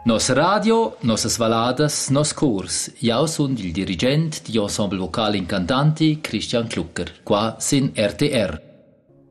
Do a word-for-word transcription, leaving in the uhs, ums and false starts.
Nos radio, nossas valadas, nos cors. Io sono il dirigente di Ensemble Vocal Incantanti Christian Klucker, qua sin R T R.